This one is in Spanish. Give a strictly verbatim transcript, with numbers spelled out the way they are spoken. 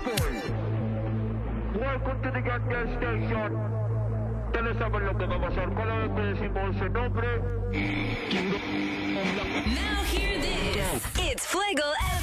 Welcome to the Gas Gas Station. Ustedes saben lo que va a pasar cada vez que decimos ese nombre. Now hear this. It's Fuego